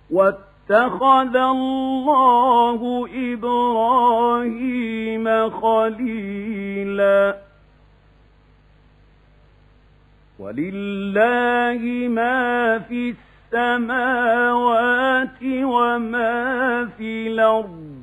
واتخذ الله إبراهيم خليلا ولله ما في السماوات وما في الأرض